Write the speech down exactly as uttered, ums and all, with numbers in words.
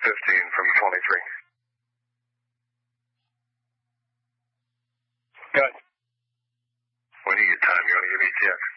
fifteen from twenty-three. Good. When you get time, you want to give E T X?